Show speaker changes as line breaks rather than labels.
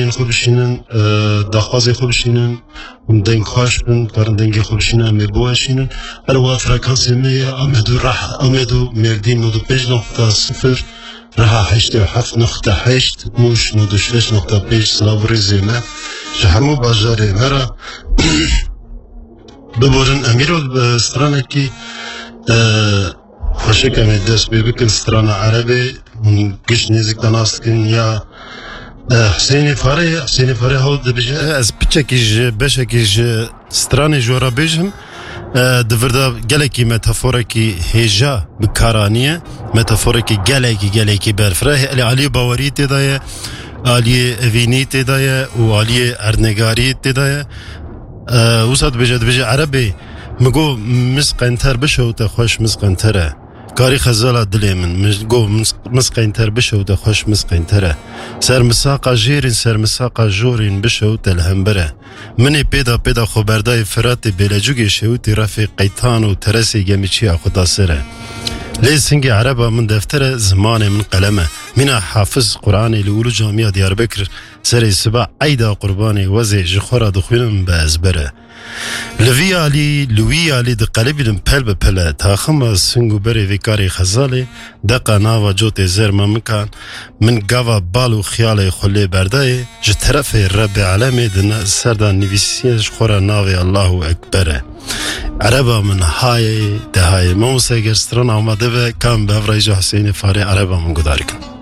دارین خوب بشینن دخوازی خوب بشینن دنگ خوش بن کارن دنگی خوب بشینن می بوشینن الوا فرکانسی می آمدو راح آمدو مردین نودو 5.0 راح 8.7 موش نودو 6.5 سلاوری زمه جهمو بازاری مرا ببورن امیرو سترانه کی خوشی کمی دست بکن سترانه عربی گش نزدیک دانست کن یا حسینی فاره هاو دبیجه
از بچکیش سترانی جورا بیجم دوردا گلکی متافورکی هجا بکارانیه متافورکی گلکی برفره علی باوری تدایه علی اوینی تدایه و علی ارنگاری تدایه وسط بجد عربی مگو مسقنتر بشو تا خوش مسقنتره کاری خزاله دلی من مگو مسقنتر بشو تا خوش مسقنتره سر مساقا جورین بشو تا الهمبره منی پیدا خبردای فرات بلجوگی شوتی رفی قیتان و ترسی گمیچی خدا سره لیسنگی عربا من دفتر زمان من قلمه من حافظ قرآنی لولو جامعه دیاربکر سری سبا عیدا قربانی وزی جخورا دخوینم به ازبره لوی علی د قلبیم پل به پله تاخم سنگو بری ویکاری خزالی دقا ناوا جوت زر ممکان من گاوا بالو خیال خلی برده ج طرف رب عالمی دن سردان نویسیش خورا ناوی الله اکبره عربا من های ده های موسیقی ستران آمده و کام به افرایج حسین فاری عربا من گداری کن